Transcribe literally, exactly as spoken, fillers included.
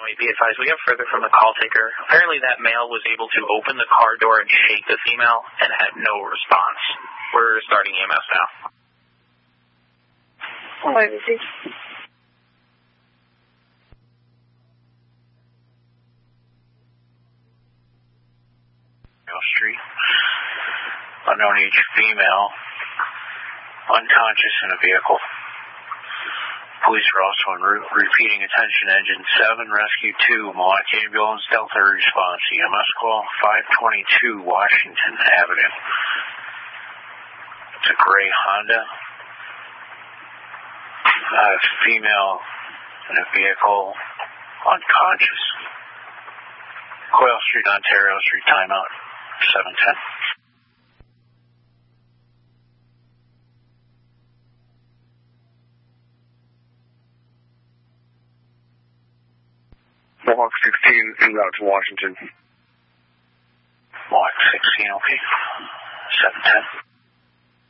Be advised, we have further from the call taker. Apparently that male was able to open the car door and shake the female and had no response. We're starting E M S now. Hello, this is... Street. Unknown age female, unconscious in a vehicle. Police are also en route. Repeating attention, engine seven, rescue two, Milwaukee ambulance, Delta response, E M S call, five twenty-two Washington Avenue. It's a gray Honda. Uh, female in a vehicle, unconscious. Coyle Street, Ontario Street, timeout, seven ten. Mohawk sixteen, en route to Washington. Mohawk sixteen, okay. seven ten.